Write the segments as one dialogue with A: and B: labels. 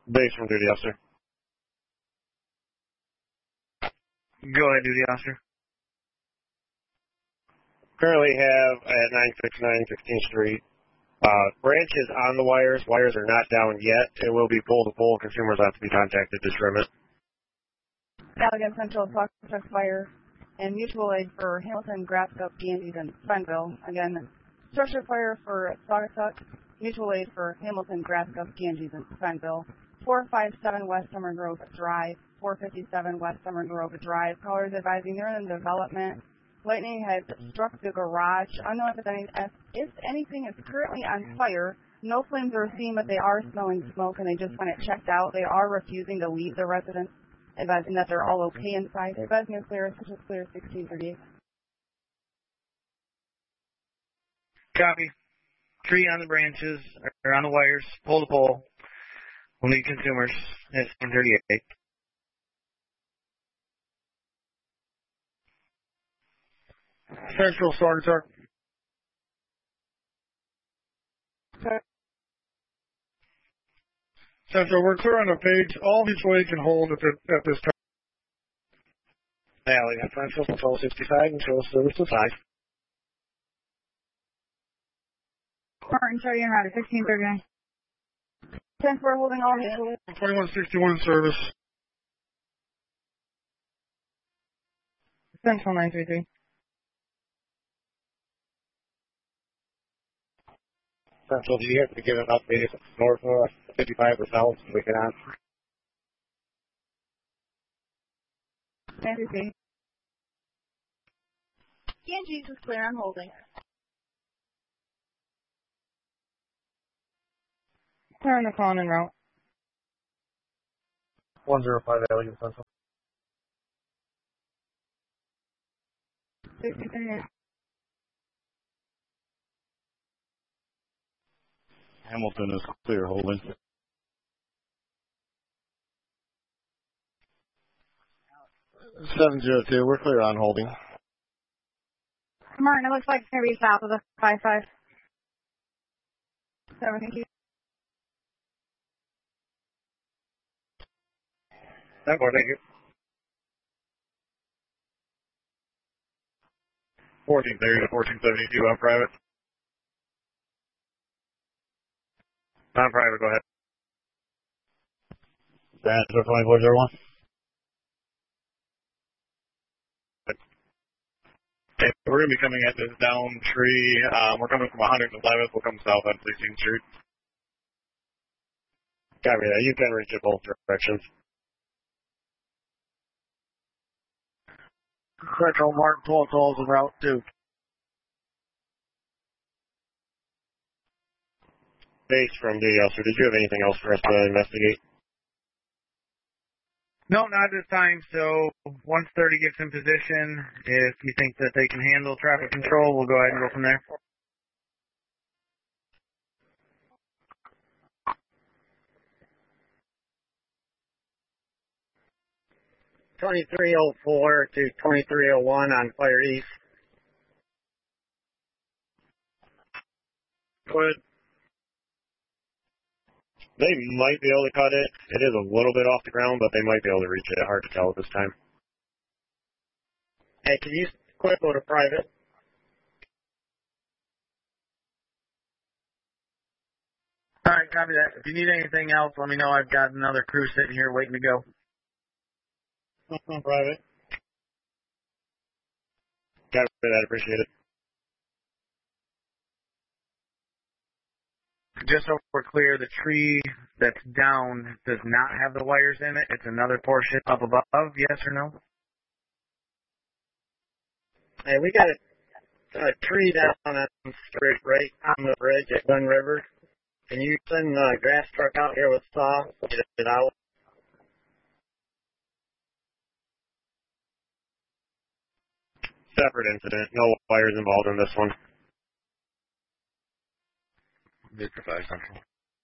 A: Base from duty officer.
B: Go ahead, duty officer.
A: Currently have at 969 16th Street. Branches on the wires. Wires are not down yet. It will be pole to pole. Consumers have to be contacted to trim it.
C: Allegan Central, Truck Fire, and mutual aid for Hamilton, Grapscup, Ganges, and Spenville. Again, structure fire for Saugatuck, mutual aid for Hamilton, Grapscup, Ganges, and Spenville. 457 West Summer Grove Drive, 457 West Summer Grove Drive. Callers advising they're in development. Lightning has struck the garage. Unknown if anything is currently on fire. No flames are seen, but they are smelling smoke, and they just want it checked out. They are refusing to leave the residence, advising that they're all okay inside. Advising is clear, such as clear 1638.
B: Copy. Tree on the branches, or on the wires, pole to pole. We'll need consumers at 1638.
D: Central, Saugatuck. Central, we're clear on the page. All mutual aid can hold at this time.
A: Allegan Central, Control 65, Control Service to 5.
C: Martin, Charlie and Ryder, 1639. 10-4 holding all mutual aid.
D: 2161 service.
C: Central 933.
A: Central, do you have to get an update north of 55 or south so we can answer?
C: 933. Ganges is clear on holding. Clear on the call en route.
A: 105 Allegan Central.
C: 1638.
A: Hamilton is clear holding. $702, we're clear on holding.
C: Martin, it looks like it's going to be south of the 55. 7, thank you.
A: 10-4, thank you. 1430 to 1472 on private. On private, go ahead. Transfer 2401. Okay, we're going to be coming at this down tree. We're coming from 111th. We'll come south on 16th Street. Copy that. You can reach it both directions.
D: Central, Martin, 12 calls en route 2.
A: Base from duty officer. Did you have anything else for us to investigate?
B: No, not this time. So once 30 gets in position, if you think that they can handle traffic control, we'll go ahead and go from there.
E: $2304 to $2301 on Fire East.
A: Go ahead. They might be able to cut it. It is a little bit off the ground, but they might be able to reach it. Hard to tell at this time.
E: Hey, can you quick go to private?
B: All right, copy that. If you need anything else, let me know. I've got another crew sitting here waiting to go.
A: Private. Copy that. Appreciate it.
B: Just so we're clear, the tree that's down does not have the wires in it. It's another portion up above, yes or no?
E: Hey, we got a tree down on that street right on the bridge at Gun River. Can you send a grass truck out here with saw? Get it out.
A: Separate incident. No wires involved in this one.
B: Victor 5 Central.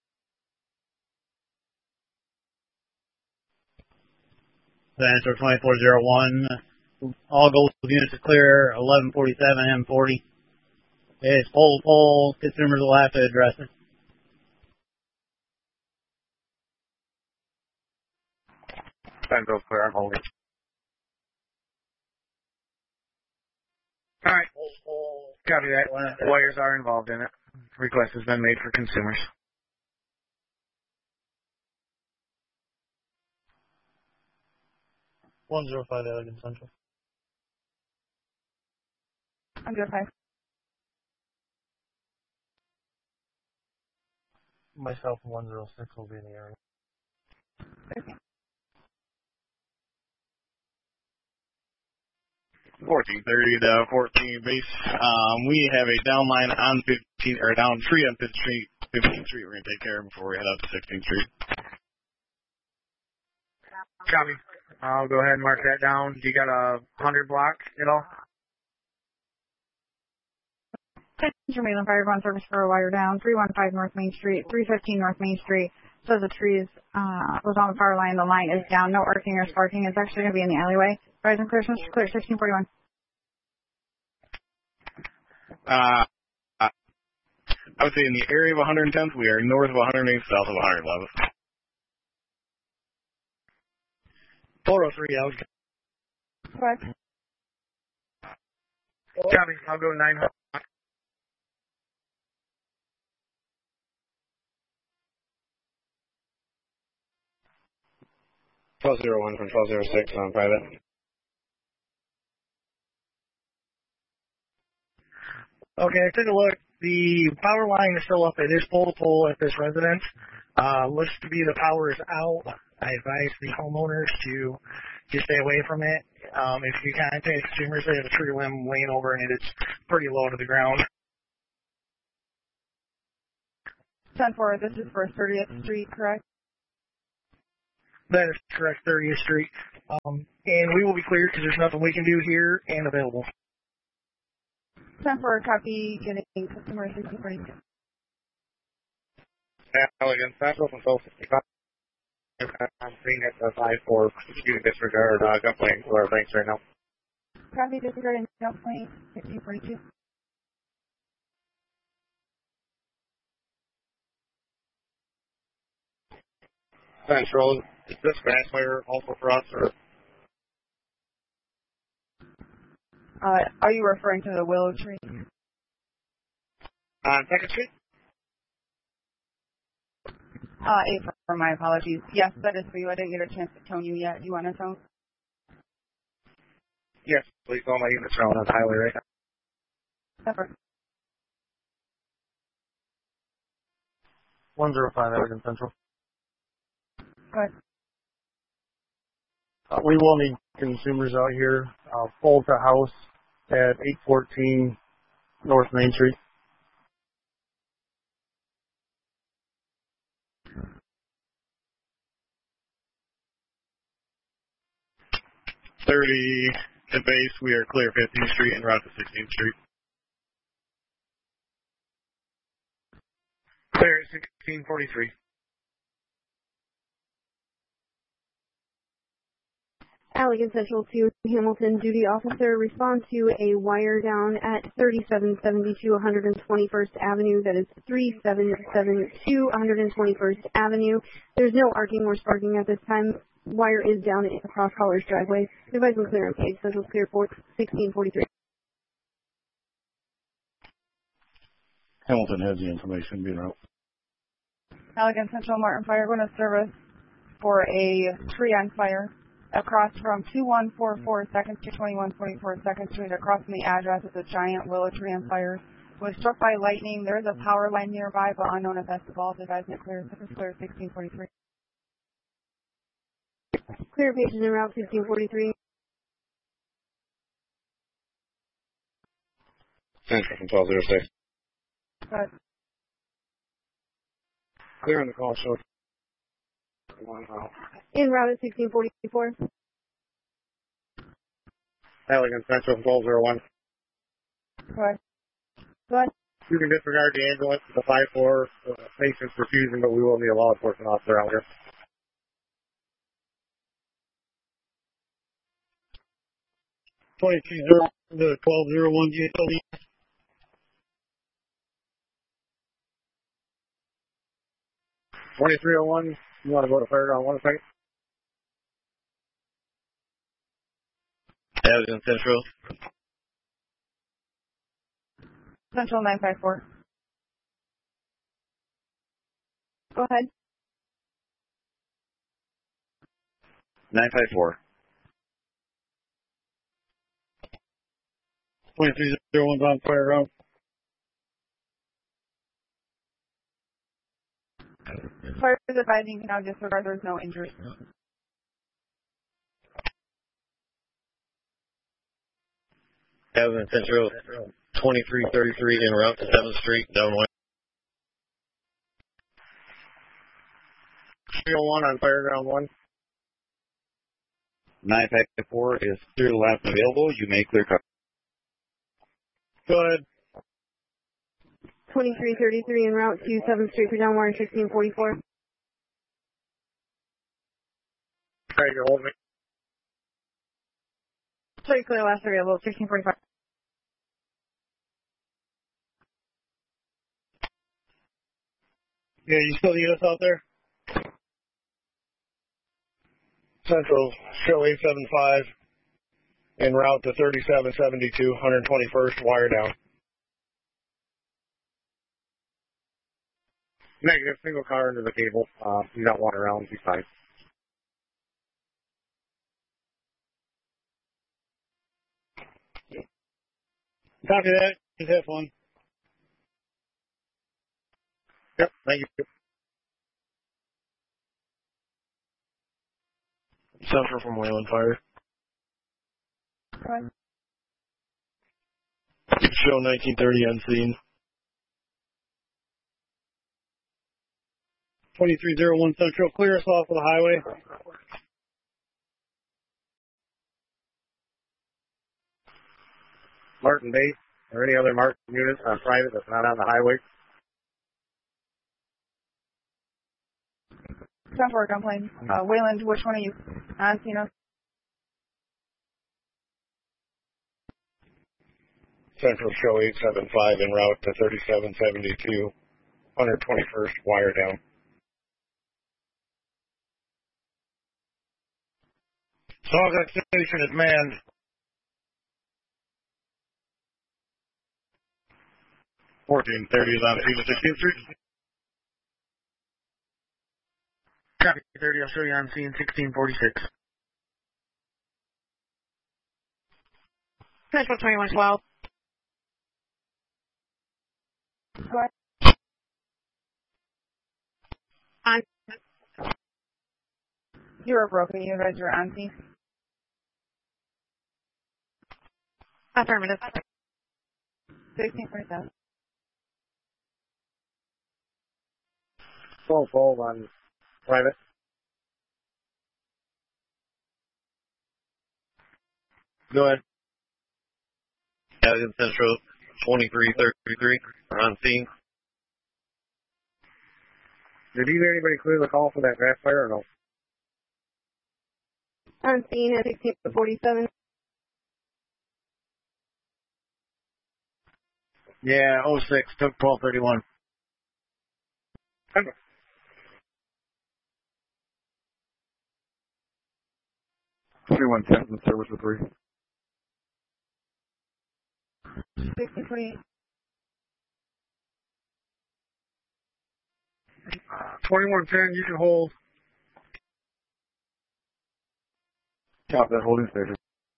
F: Answer 2401. All goals units are clear. 1147 M40. It's pole to pole. Consumers will have to address it.
A: Fenville's clear. I'm holding.
B: All right. Copy that. Wires are involved in it. Request has been made for consumers.
F: One zero five Elegant Central.
C: I'm good, 5.
F: Myself and 106 will be in the area.
C: Okay.
G: 1430 to 14 base. We have a down line on 15, or down tree on 15th Street. 15th Street we're going to take care of before we head out to 16th Street.
B: Copy. I'll go ahead and mark that down. Do you got a 100 block at all?
C: Central Mainland Fire, ground service for a wire down, 315 North Main Street, 315 North Main Street. Says the tree was on the far line. The line is down. No arcing or sparking. It's actually going to be in the alleyway. Rise and clear, clear, 1641.
G: I would say in the area of 110th, we are north of 108th, south of 111th.
B: 403, Alex.
C: Correct.
B: Copy. I'll go 900.
A: Twelve zero one from 1206 on private.
B: Okay, I took a look. The power line is still up. It is pole to pole at this residence. Looks to be the power is out. I advise the homeowners to just stay away from it. If you contact consumers, they have a tree limb laying over in it. It's pretty low to the ground.
C: 10-4, this is for 30th Street, correct?
B: That is correct, 30th Street. And we will be cleared because there's nothing we can do here and available.
C: 10-4, copy, getting customer 1642.
A: Elegant Central from 1265. I'm seeing it as 5-4. Excuse disregard complaint or thanks right now.
C: Copy, disregarding complaint 1642.
A: Central, is this grass wire also for us, or?
C: Are you referring to the willow tree?
A: On 2nd Street?
C: 8 for my apologies. Yes, that is for you. I didn't get a chance to tone you yet. Do you want to tone?
A: Yes, please. All my units are on the highway right now.
C: Separate.
F: 105 Elegant Central.
C: Go ahead.
F: We will need consumers out here. Full to house at 814 North Main Street.
G: At base, we are clear 15th Street and route to 16th Street.
B: Clear at 1643.
H: Allegan Central to Hamilton duty officer, respond to a wire down at 3772 121st Avenue. That is 3772 121st Avenue. There's no arcing or sparking at this time. Wire is down across Collar's driveway. Device and clear and page. Central clear for 1643.
I: Hamilton has the information, being out.
C: Allegan Central Martin Fire going to service for a tree on fire across from 2144 2nd Street, 2144 2nd Street, across from the address is a giant willow tree on fire. It was struck by lightning. There is a power line nearby, but unknown if that's involved. Advise it clear. This is clear 1643.
H: Clear pages en route 1643.
A: Central from 1206.
C: Good.
A: Clear on the call, show.
H: En route at 1644.
A: Elegant Central from 1201.
C: Good. Good.
A: You can disregard the ambulance, the 5-4 patient's refusing, but we will need a law enforcement officer out here.
F: The 1201 GSLV.
A: 2301, you want to go to fairground 1 second?
E: Avenue Central.
C: Central 954.
H: Go ahead.
E: 954.
F: 2301's on fire route.
C: Fire is advising you can now disregard there's no injuries.
E: Avenue Central 2333 en route to 7th Street, downwind.
A: 301 on Fireground 1.
E: 954 is through the last available. You may clear cover.
A: Go ahead.
H: 2333 en route to 7th Street for downwire 1644.
A: Try to hold me.
C: Sorry, clear last available 1645.
A: Yeah, you still need us out there? Central, show 875, en route to 3772, 121st, wire down. Negative, single car into the cable. You got one around, be fine.
F: Copy that. Just have fun.
A: Yep, thank you. Central from Wayland Fire.
C: Go ahead.
A: Show 1930 on scene.
F: 2301 Central, clear us off of the highway.
A: Martin Base, or any other Martin units on private that's not on the highway.
C: 10-4 gunplane. Wayland, which one are you on? You know?
A: Central show 875 en route to 3772, 121st, wire down. Saugus Station is manned.
G: is on scene at 16th Street.
B: Copy 30, I'll show you on scene 1646.
C: Central 2112. What? On. You were broken. You guys were on scene. Affirmative. 1647.
A: Full on private.
E: Go ahead. Avenue Central 2333 on scene.
A: Did anybody clear the call for that grass fire or no?
H: On scene at 1647.
A: Yeah, 06, took 1231. 2110 in service with 3.
C: 1648.
F: 2110, you can hold.
A: Top that holding station.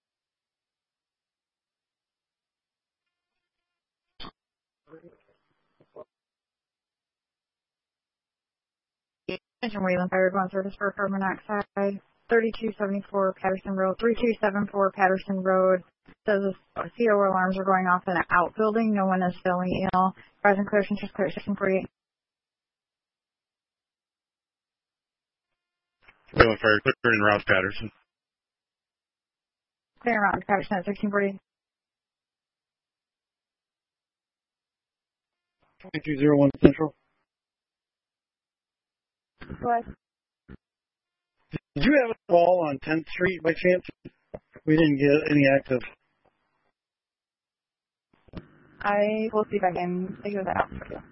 C: Attention Wayland Fire, ground service for carbon monoxide. 3274 Patterson Road, 3274 Patterson Road. Says the CO alarms are going off in an outbuilding. No one is feeling ill. Rise and clear, just clear, 1648.
G: Wayland Fire, clear en route to Patterson.
C: Clear around Patterson at 1648.
F: 2301 Central.
C: What?
F: Did you have a call on 10th Street by chance? We didn't get any active.
C: I will see if I can figure that out for you.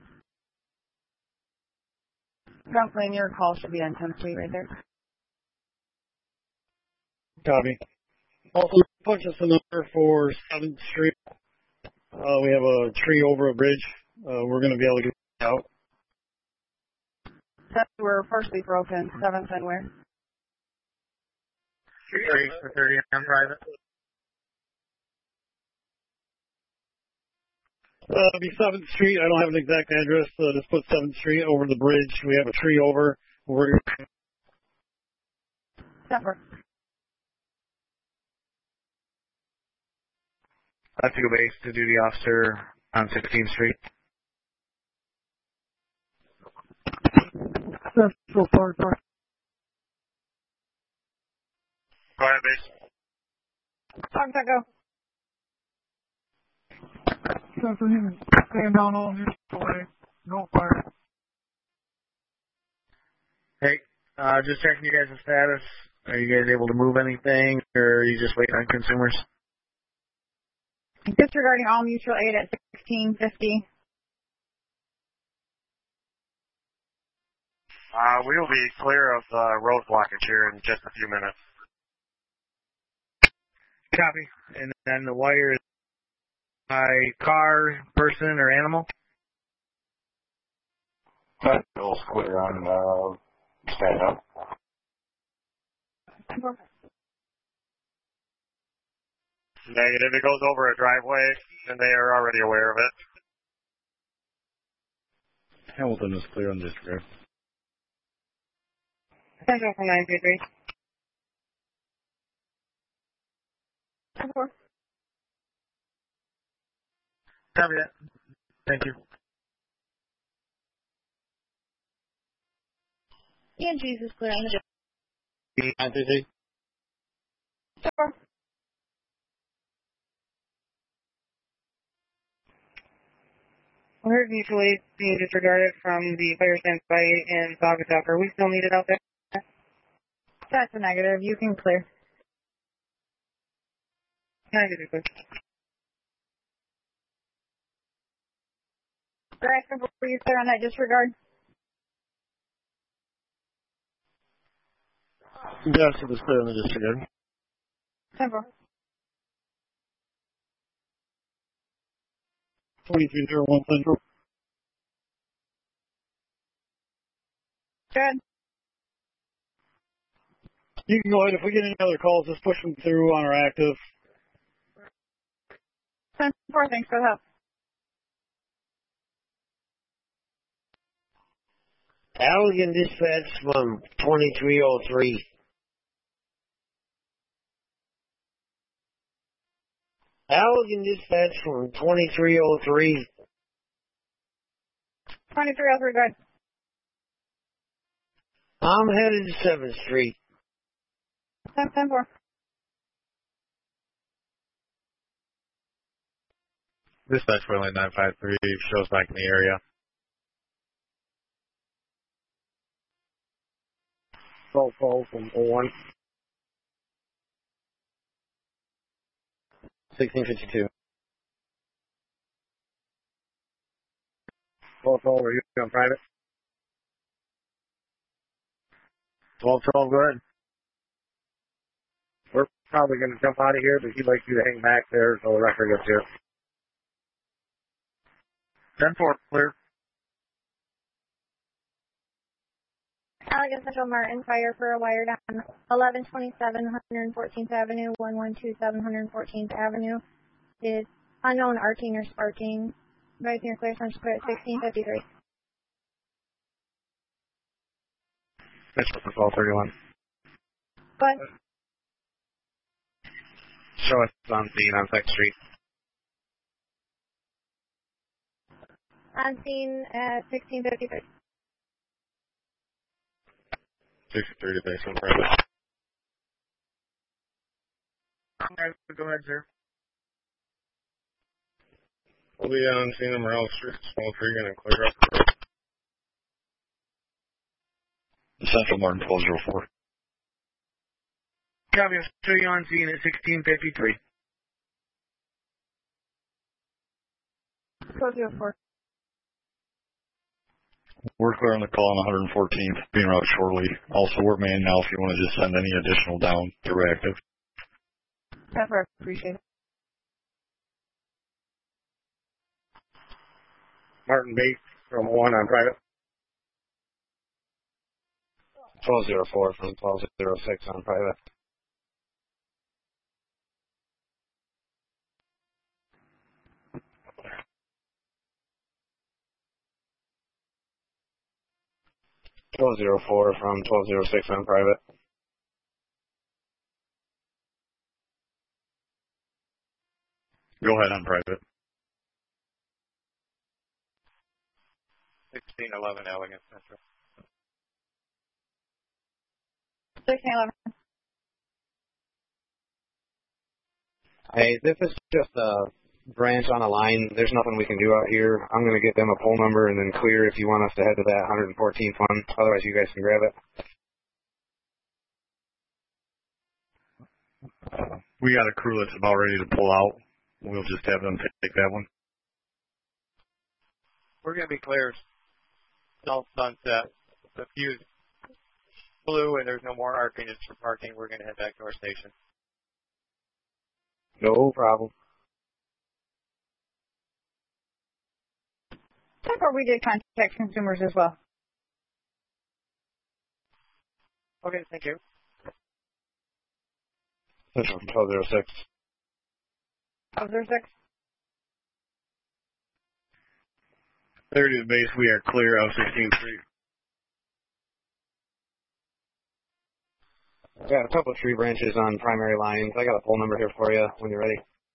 C: Ground plane, your call should be on 10th Street right there.
F: Copy. Also, Punch us a number for 7th Street. We have a tree over a bridge. We're going to be able to get it out.
C: We're partially broken. 7th and where?
B: 3 for 30 on private.
F: It'll be 7th Street. I don't have an exact address. Just put 7th Street over the bridge. We have a tree over. We're
C: September.
A: Lefty base to duty officer on 16th Street.
D: Central Park.
A: Go ahead, base.
C: Talk that go.
D: Central Human. Stand down all neutral way. No fire.
A: Hey, just checking you guys' status. Are you guys able to move anything, or are you just waiting on consumers?
C: Disregarding all mutual aid at 1650.
A: We will be clear of the road blockage here in just a few minutes. Copy. And then the wire is by car, person, or animal?
I: Bill's clear on stand up.
A: Negative. It goes over a driveway, and they are already aware of it.
F: Hamilton is clear on this grid.
C: Central from 933.
A: Copy that. Thank you.
C: ENG's is clear on the
A: 933.
C: Sure. I heard mutual aid being disregarded from the fire standby in Saugatuck. Are we still needed out there? That's a negative. You can clear. Negative. Alright, were you clear on that disregard?
F: Yes, it was clear on the disregard.
C: Simple.
F: 2301 Central.
C: Good.
F: You can go ahead. If we get any other calls, just push them through on our active.
C: 10-4, thanks for the help.
E: Allegan dispatch from 2303. Allegan dispatch from 2303.
C: 2303, good.
E: I'm headed to 7th Street.
C: 10-4.
A: Dispatch Wayland 953 shows back in the area.
F: Call from 01.
A: 1652.
F: Call, are you on private?
A: 1212, go ahead.
F: We're probably going to jump out of here, but he'd like you to hang back there until the record gets here.
A: 10-4, clear.
H: Allegan Central Martin, fire for a wire down 1127 114th Avenue, 1127 114th Avenue. Is unknown arcing or sparking. Advising your clear Central clear at 1653.
A: That's for 1231.
H: But
A: Show us on scene on 6th Street.
H: on scene at 1653.
A: 63 to base on private. Go ahead, sir. We'll be on scene number L Street, small tree, and clear up the road.
I: Central Martin 1204.
A: Copy, I'll show you on scene at 1653.
C: 1204.
I: We're clear on the call on 114th, being out shortly. Also, we're manned now if you want to just send any additional down, they're active.
C: Pepper, appreciate it.
A: Martin Bates from 1 on private.
J: 1204 from 1206 on private. Twelve zero four from 1206 on private.
I: Go ahead on private.
K: 1611 Elegant Central.
C: 1611.
J: Hey, this is just a branch on a line. There's nothing we can do out here. I'm going to get them a poll number and then clear if you want us to head to that 114th one. Otherwise, you guys can grab it.
I: We got a crew that's about ready to pull out. We'll just have them take that one.
K: We're going to be clear. South Sunset. The fuse blew and there's no more arcing for parking. We're going to head back to our station.
J: No problem.
C: Pepper, we did contact consumers as well.
K: Okay, thank you.
J: Central 1206.
C: 1206.
G: 30 to the base, we are clear of 16th Street.
J: I got a couple of tree branches on primary lines. I got a poll number here for you when you're ready.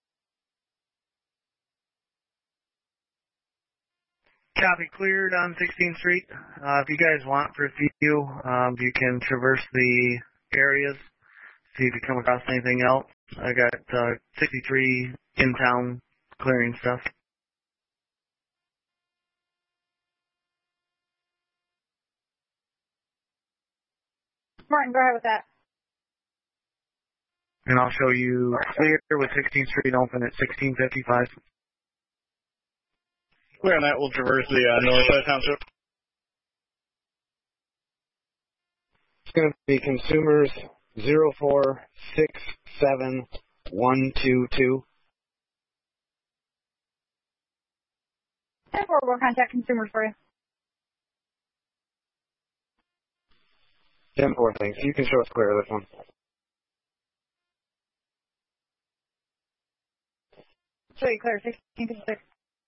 B: Copy, cleared on 16th Street. If you guys want for a few, you can traverse the areas, see if you come across anything else. I got 63 in town clearing stuff.
C: Martin, go ahead with that.
B: And I'll show you clear with 16th Street open at 1655.
G: Clear on that, we'll traverse the Northside Township.
J: It's going to be consumers 0467122.
C: 10-4, we'll contact consumers for you.
J: 10-4, thanks. You can show us clear of this one.
C: Show you clear, 1656.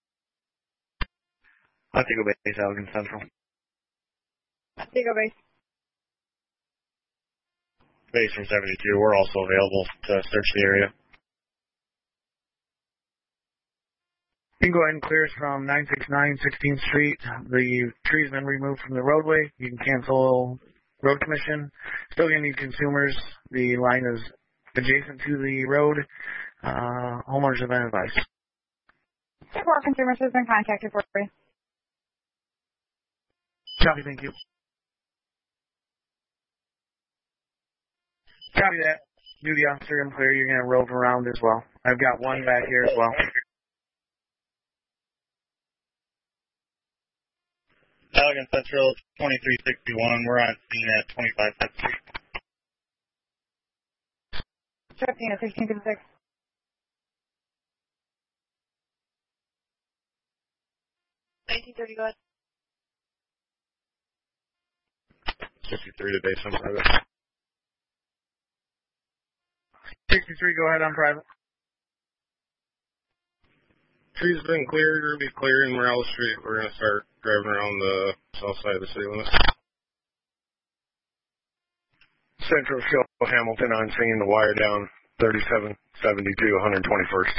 B: Latigo Base, Elegant Central.
C: Latigo Base.
A: Base from 72, we're also available to search the area.
B: You can go ahead and clear us from 969 16th Street. The tree's been removed from the roadway. You can cancel road commission. Still going to need consumers. The line is adjacent to the road. Homeowners have been advised.
C: 10-4, consumers has been contacted for you.
B: Copy, thank you. Copy that. Duty officer and clear. You're going to rove around as well. I've got one back here as well.
G: Elegant Central 2361, we're on scene at 25th Street.
C: Trusting at 1656. 1930, go ahead.
G: 53 to base on private.
B: 63, go ahead on private.
G: Tree's been cleared, we're going to be clearing Morales Street. We're going to start driving around the south side of the city limits.
A: Central show Hamilton on scene, the wire down 3772 121st.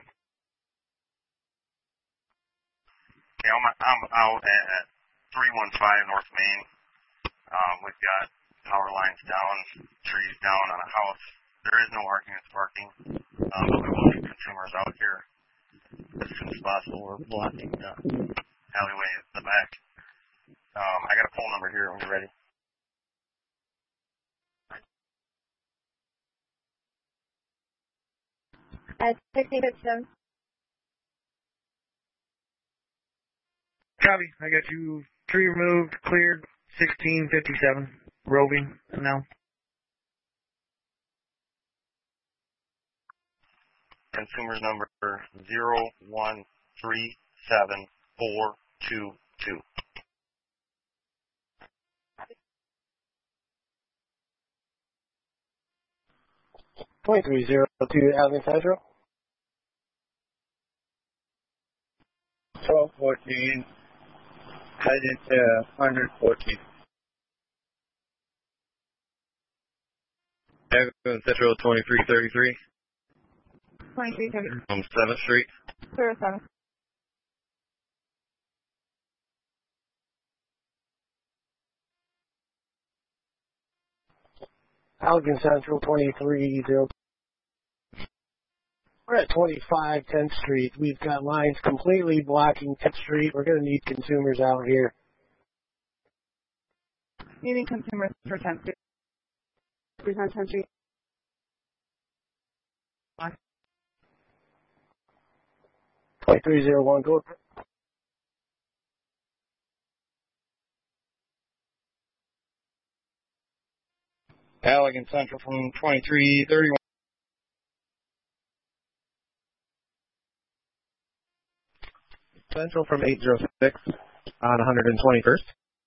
L: Yeah, I'm out at 315 North Main. We've got power lines down, trees down on a house. There is no argument parking, but we will get consumers out here as soon as possible. We're blocking the alleyway at the back. I got a poll number here when you're ready.
C: At 1657.
B: Copy. I got you tree removed, cleared, 1657. Roving now.
L: consumer's number 0137422.
E: 2302 Allegan Central.
K: 1214, heading to 114.
G: Allegan Central 2333
C: 2330.
G: from 7th Street.
C: 07.
E: Allegan Central 2302. We're at 25 10th Street. We've got lines completely blocking 10th Street. We're going to need consumers out here.
C: Needing consumers for 10th Street. 10th Street.
E: 2301, go.
K: Allegan Central from 2331.
E: Central from 806 on 121st.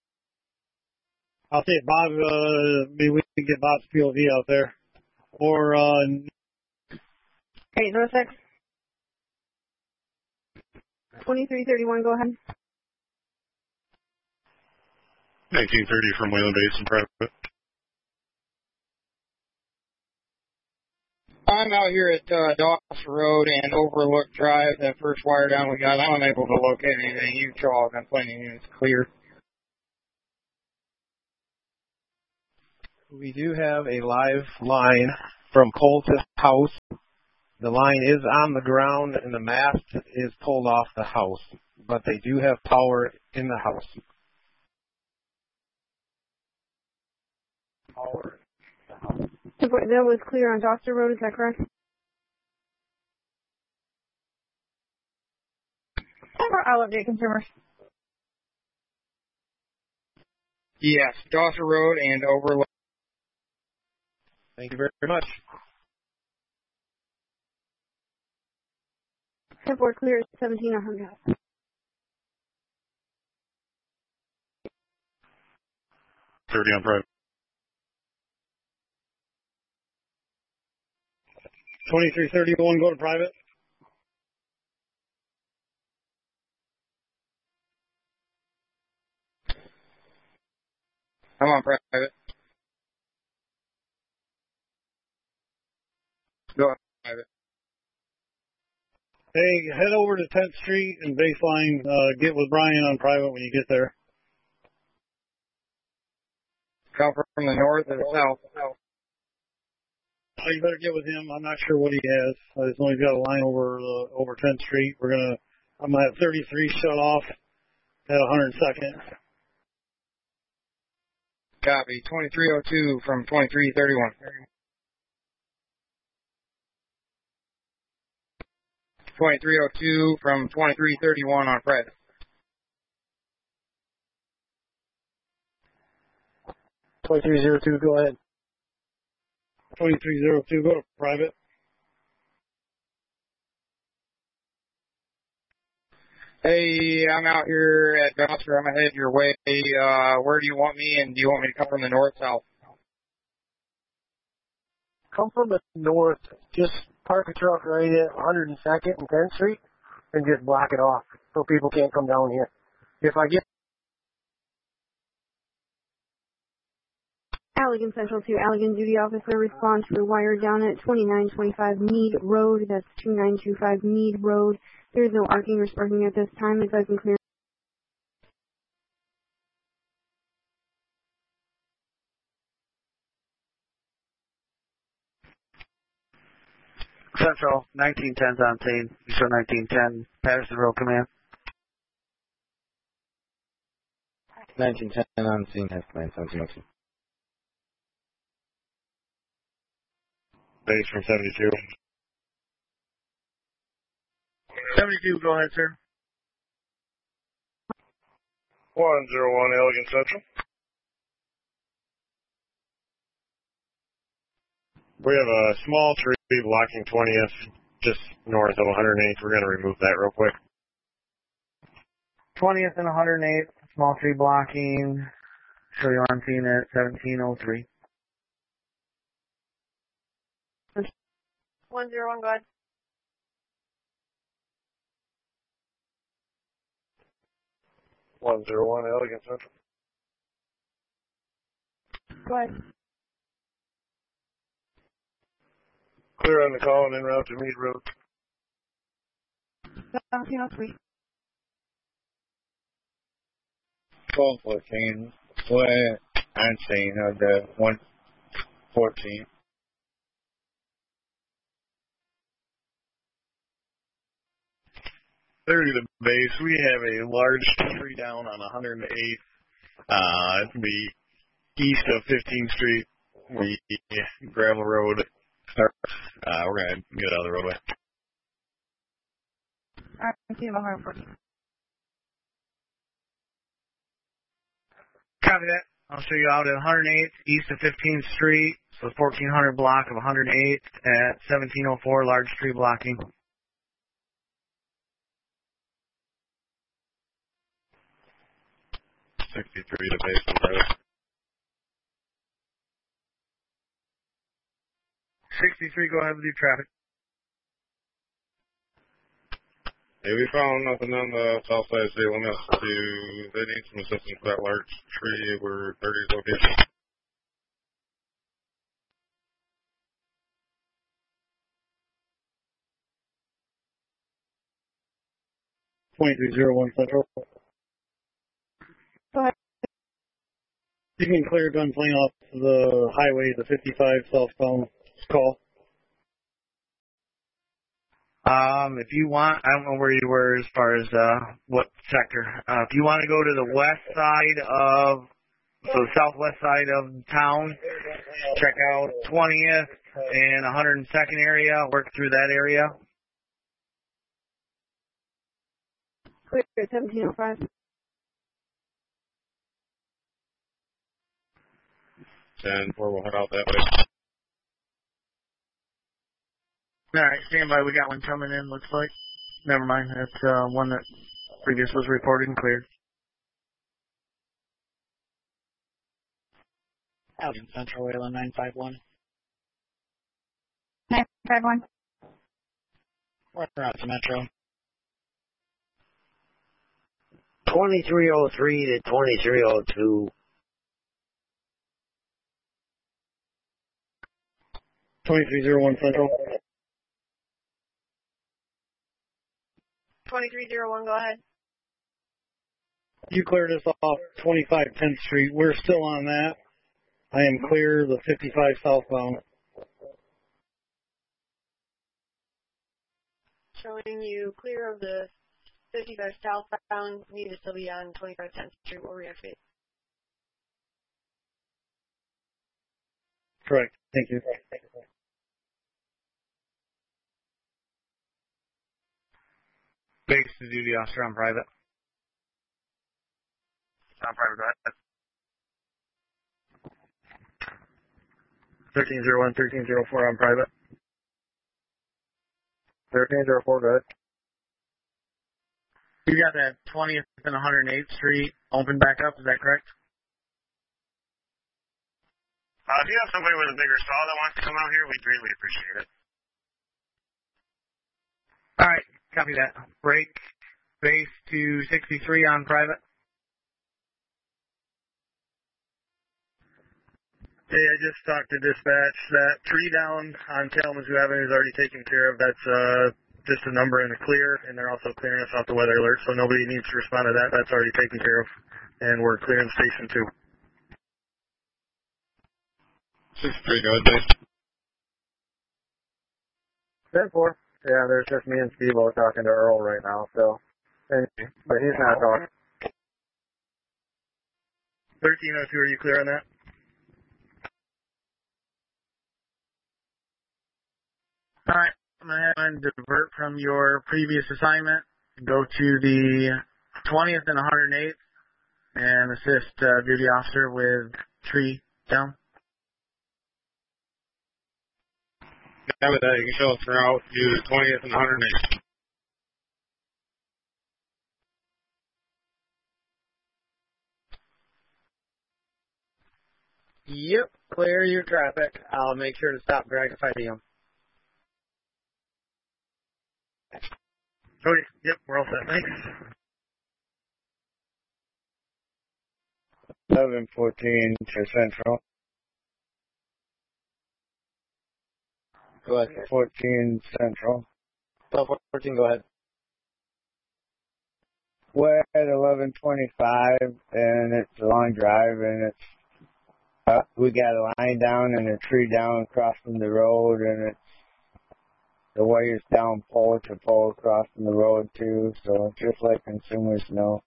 F: I'll say Bob, maybe we can get Bob's POV out there. Or,
C: 806. 2331, go ahead.
I: 1930 from Wayland Basin Private.
K: I'm out here at Dawes Road and Overlook Drive. That first wire down we got, I'm unable to locate anything. You chalk, I'm plenty of units clear.
E: We do have a live line from Cole to house. The line is on the ground and the mast is pulled off the house, but they do have power in the house. Power.
H: That was clear on Doctor Road, is that correct?
C: I'll update consumers.
K: Yes, Dawes Road and Overlook.
E: Thank you very much.
H: We're clear at 1700.
I: 30 on private.
F: 2331, go to private.
K: I'm on private. Go on private.
F: Hey, head over to 10th Street and baseline, get with Brian on private when you get there.
K: Come from the north or the south?
F: Oh, you better get with him. I'm not sure what he has. I just know he's got a line over 10th Street. I'm gonna have 33 shut off at 102nd.
K: Copy. 2302 from 2331. 2302 from 2331 on private.
E: 2302, go ahead.
F: 2302, go to private.
K: Hey, I'm out here at Dawser. I'm headed your way. Where do you want me, and do you want me to come from the north, south?
E: Come from the north. Just park a truck right at 102nd and 10th Street and just block it off so people can't come down here. If I get
H: Allegan Central to Allegan Duty Officer, respond to a wire down at 2925 Mead Road. That's 2925 Mead Road. There is no arcing or sparking at this time. If I can clear.
E: Central, 1910's on scene. You show 1910, Patterson Road Command.
J: 1910 on scene, has command, 1702.
I: Base from 72.
F: 72, go ahead, sir.
I: 101 Allegan Central. We have a small tree blocking 20th
A: just north of 108th. We're going to remove that real quick.
B: 20th and 108th, small tree blocking. Show you on scene at 1703.
C: 101, go ahead.
A: (101) Elegant Central.
C: Go ahead.
A: Clear on the call and en route to Mead Road.
C: 1703.
I: 1214. We're on scene of the 114.
G: Thirty to base. We have a large tree down on 108th. It's going to be east of 15th Street. The gravel road starts. We're going to get out of the roadway.
C: Alright, I'm seeing 114.
B: Copy that. I'll show you out at 108th, east of 15th Street, so 1400 block of 108th at 1704, large tree blocking.
I: .63 to base on private.
B: 63, go ahead with your traffic.
I: Hey, we found nothing on the south side city limits they need some assistance with that large tree where 30's location.
F: .2301 Central.
C: Go ahead.
F: You can clear guns lane off the highway, the 55 southbound call.
B: If you want, I don't know where you were as far as what sector. If you want to go to the west side of, so the southwest side of town, check out 20th and 102nd area, work through that area.
H: Clear at 1705.
I: 10-4, we'll head out that way.
B: Alright, stand by. We got one coming in, looks like. Never mind. That's one that previous was reported and cleared.
M: Elgin Central, Wayland 951.
C: 951.
M: We're out to Metro.
N: 2303 to 2302.
F: 2301 Central.
C: 2301, go ahead.
F: You cleared us off 25 10th Street. We're still on that. I am clear the 55 southbound.
C: Showing you clear of the 55 southbound. Need to still be on 25 10th Street. We'll reactivate.
F: Correct. Thank you.
B: Base to duty officer on private.
A: On private, go ahead.
B: 1301, 1304 on private.
A: 1304, go ahead.
B: You got that 20th and 108th Street open back up, is that correct?
A: If you have somebody with a bigger saw that wants to come out here, we'd greatly appreciate it.
B: Alright, copy that. Break base to 63 on private.
F: Hey, I just talked to dispatch. That tree down on Kalamazoo Avenue is already taken care of. That's just a number in the clear, and they're also clearing us off the weather alert, so nobody needs to respond to that. That's already taken care of, and we're clearing Station 2.
I: 63, go ahead, Dave.
A: 10-4. Yeah, there's just me and Steve-O talking to Earl right now, so. But he's not talking.
F: 1302, are you clear on that?
B: Alright, I'm going to divert from your previous assignment, go to the 20th and 108th, and assist duty officer with tree down.
I: Copy that. You can show us the route to 20th and 108th.
O: Yep, clear your traffic. I'll make sure to stop Greg if I see him.
F: Okay, yep, we're all set. Thanks.
P: 1114 to Central.
O: Go ahead.
P: 14 Central.
O: 1214, go ahead.
P: We're at 1125, and it's a long drive, and it's we got a line down and a tree down crossing the road, and it's the wires down pole to pole crossing the road too, so just let consumers know.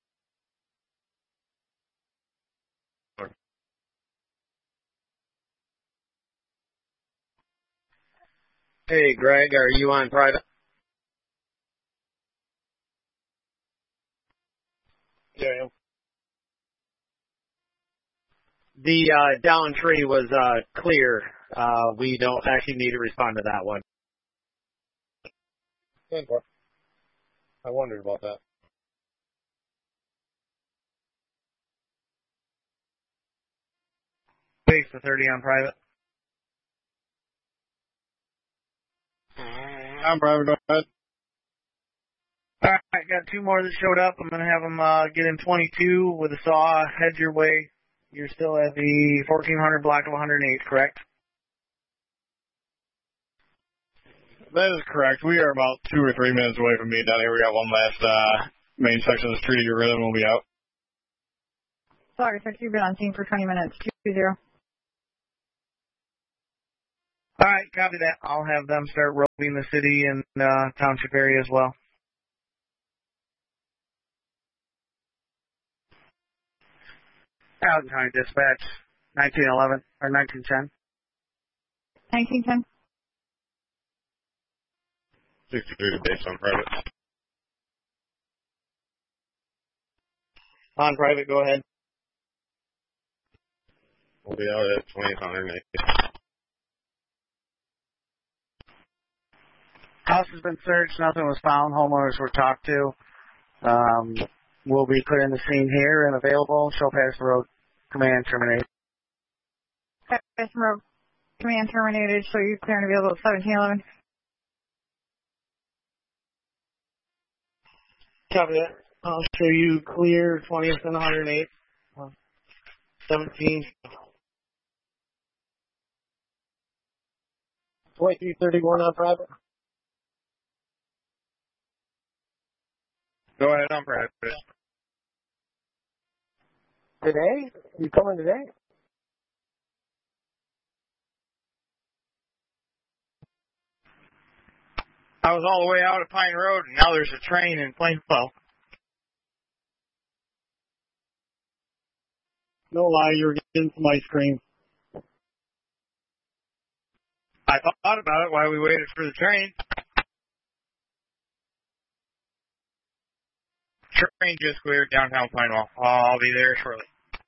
O: Hey, Greg, are you on private?
F: Yeah, I am.
O: The down tree was clear. We don't actually need to respond to that one.
I: I wondered about that.
B: Base to 30 on private.
I: I'm private. Go ahead.
B: All right, got two more that showed up. I'm going to have them get in 22 with a saw. Head your way. You're still at the 1400 block of 108, correct?
G: That is correct. We are about 2 or 3 minutes away from being done here. We got one last main section of the street to get rid of, and we'll be out.
C: Sorry, sir, you've been on scene for 20 minutes. 2-0.
B: All right, copy that. I'll have them start roving the city and township area as well. Allen County Dispatch, 1911 or 1910.
C: 1910.
I: 63 to base on private.
O: On private, go ahead.
I: We'll be out at 20th and 108th.
B: House has been searched. Nothing was found. Homeowners were talked to. We'll be clearing the scene here and available. Show pass the road. Command terminated.
C: Pass the road. Command terminated. So you're clearing available at 1711.
B: Copy that. I'll show you clear 20th and 108th. 17.
O: 2331 on private.
I: Go ahead, I'm private.
O: Today? You coming today?
K: I was all the way out at Pine Road, and now there's a train in Plainville.
F: No lie, you were getting some ice cream.
K: I thought about it while we waited for the train. Train just cleared downtown Pineville. I'll be there shortly.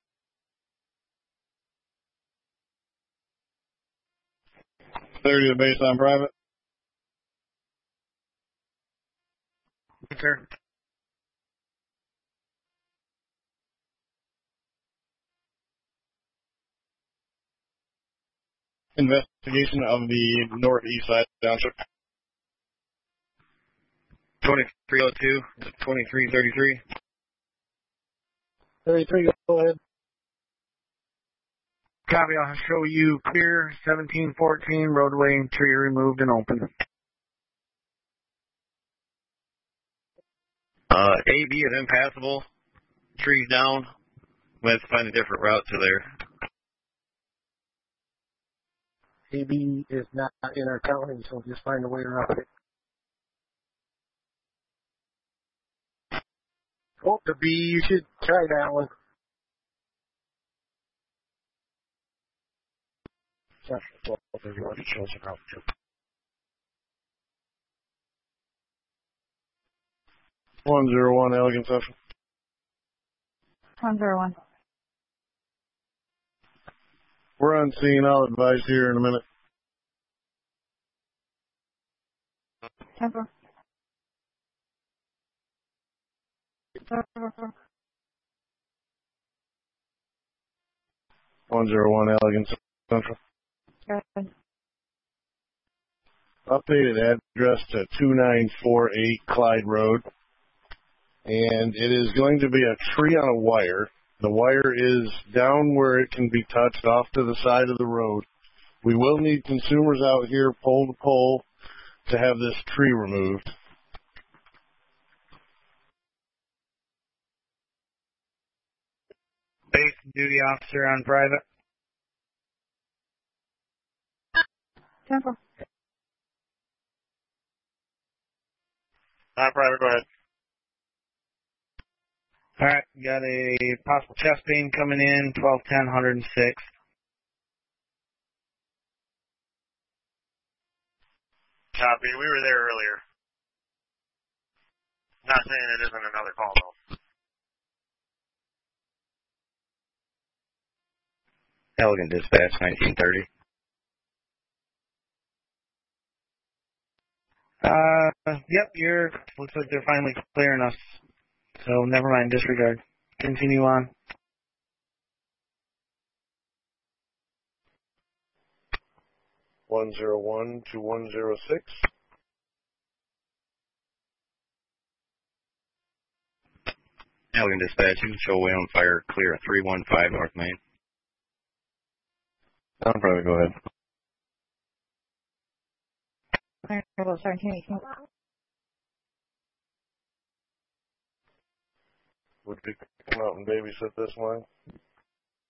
G: Thirty to base on private.
B: Sir.
G: Investigation of the northeast side township.
K: 2302, 2333.
O: 33, go ahead.
B: Copy. I'll show you clear 1714 roadway and tree removed and open.
K: AB is impassable. Trees down. We have to find a different route to there.
O: AB is not in our county, so just find a way around it. Oh, the B, you should try that one.
G: 101 Elegant Session.
C: 101.
G: We're on scene. I'll advise here in a minute.
H: 10-4.
Q: 101 Elegant Central. Updated address to 2948 Clyde Road. And it is going to be a tree on a wire. The wire is down where it can be touched off to the side of the road. We will need consumers out here pole to pole to have this tree removed.
B: Base duty officer on private.
H: 10-4.
A: Private, go ahead.
B: All right, got a possible chest pain coming in, 1210, 106.
A: Copy. We were there earlier. Not saying it isn't another call, though.
J: Elegant Dispatch, 1930.
B: Yep, looks like they're finally clearing us. So never mind, disregard. Continue on.
Q: (101 to 106).
J: Elegant Dispatch, you can show away on fire, clear at 315 North Main.
Q: I'm probably go ahead. Would you come out and babysit this line?